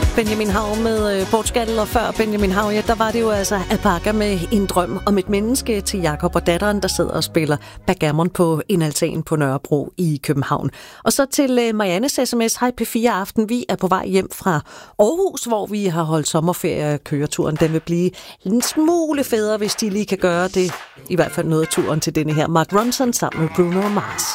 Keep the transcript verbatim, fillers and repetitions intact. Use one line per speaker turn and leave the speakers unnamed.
Benjamin Hav med Portugal, og før Benjamin Hav, ja, der var det jo altså Alpaca med En drøm om et menneske til Jakob og datteren, der sidder og spiller backgammon på en altan på Nørrebro i København. Og så til Mariannes sms, hej P fire Aften, vi er på vej hjem fra Aarhus, hvor vi har holdt sommerferie. Køreturen, den vil blive en smule federe, hvis de lige kan gøre det. I hvert fald noget af turen til denne her Mark Ronson sammen med Bruno Mars.